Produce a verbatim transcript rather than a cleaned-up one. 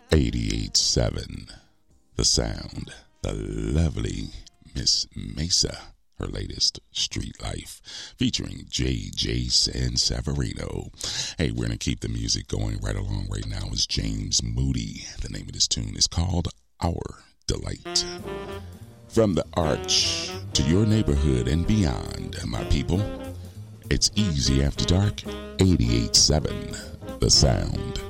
eighty-eight seven, The Sound, the lovely Miss Mesa, her latest Street Life, featuring J J San Savarino. Hey, we're going to keep the music going right along right now. It's James Moody. The name of this tune is called Our Delight. From the arch to your neighborhood and beyond, my people, it's Easy After Dark, eighty-eight seven, The Sound.